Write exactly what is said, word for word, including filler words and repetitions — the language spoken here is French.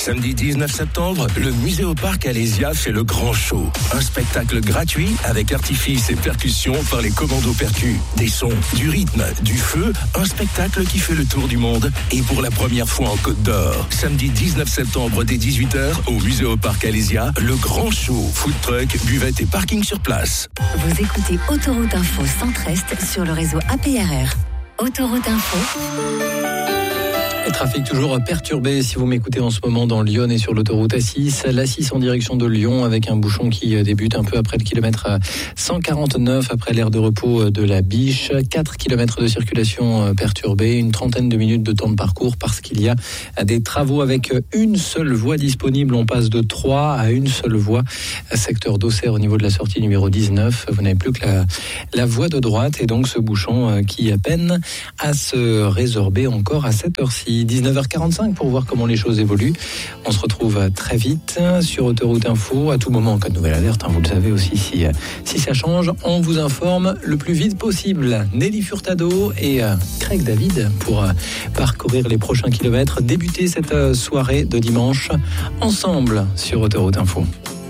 Samedi dix-neuf septembre, le Musée au Parc Alésia fait le grand show. Un spectacle gratuit avec artifices et percussions par les commandos percus. Des sons, du rythme, du feu, un spectacle qui fait le tour du monde et pour la première fois en Côte d'Or. Samedi dix-neuf septembre dès dix-huit heures au Musée au Parc Alésia, le grand show, food truck, buvette et parking sur place. Vous écoutez Autoroute Info Centre-Est sur le réseau A P R R. Autoroute Info. Le trafic toujours perturbé si vous m'écoutez en ce moment dans Lyon et sur l'autoroute A six. L'A six en direction de Lyon avec un bouchon qui débute un peu après le kilomètre cent quarante-neuf après l'aire de repos de la Biche. quatre kilomètres de circulation perturbée, une trentaine de minutes de temps de parcours parce qu'il y a des travaux avec une seule voie disponible. On passe de trois à une seule voie. Secteur d'Auxerre au niveau de la sortie numéro dix-neuf. Vous n'avez plus que la, la voie de droite et donc ce bouchon qui peine à se résorber encore à cette heure-ci. dix-neuf heures quarante-cinq pour voir comment les choses évoluent. On se retrouve très vite sur Autoroute Info. À tout moment, en cas de nouvelle alerte, hein, vous le savez aussi, si, si ça change, on vous informe le plus vite possible. Nelly Furtado et euh, Craig David pour euh, parcourir les prochains kilomètres. Débuter cette euh, soirée de dimanche ensemble sur Autoroute Info.